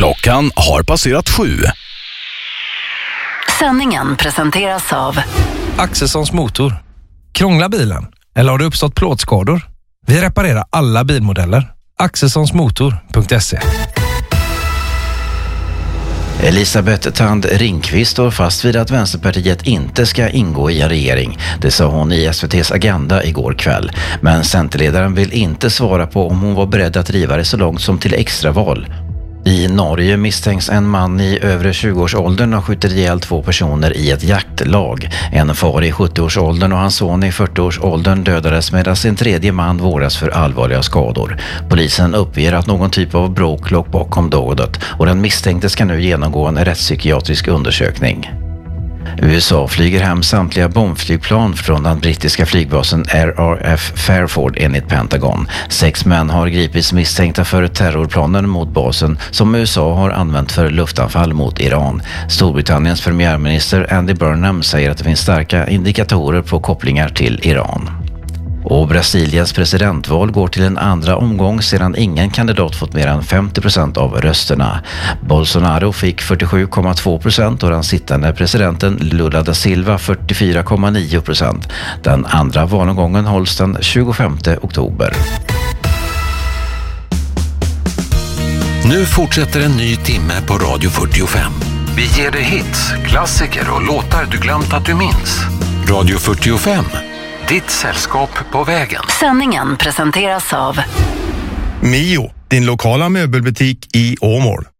Klockan har passerat 7. Sändningen presenteras av Axelssons motor. Krånglar bilen? Eller har det uppstått plåtskador? Vi reparerar alla bilmodeller. Axelssonsmotor.se. Elisabeth Thand Ringqvist står fast vid att Vänsterpartiet inte ska ingå i en regering. Det sa hon i SVT:s Agenda igår kväll. Men Centerledaren vill inte svara på om hon var beredd att driva det så långt som till extraval. I Norge misstänks en man i övre 20-årsåldern ha skjutit ihjäl 2 personer i ett jaktlag. En far i 70-årsåldern och hans son i 40-årsåldern dödades medan en tredje man vårdas för allvarliga skador. Polisen uppger att någon typ av bråk låg bakom dådet och den misstänkte ska nu genomgå en rättspsykiatrisk undersökning. USA flyger hem samtliga bombflygplan från den brittiska flygbasen RAF Fairford enligt Pentagon. 6 män har gripits misstänkta för terrorplanen mot basen som USA har använt för luftanfall mot Iran. Storbritanniens premiärminister Andy Burnham säger att det finns starka indikatorer på kopplingar till Iran. Och Brasiliens presidentval går till en andra omgång sedan ingen kandidat fått mer än 50% av rösterna. Bolsonaro fick 47,2% och den sittande presidenten Lula da Silva 44,9%. Den andra valomgången hålls den 25 oktober. Nu fortsätter en ny timme på Radio 45. Vi ger dig hits, klassiker och låtar du glömt att du minns. Radio 45. Ditt sällskap på vägen. Sändningen presenteras av Mio, din lokala möbelbutik i Åmål.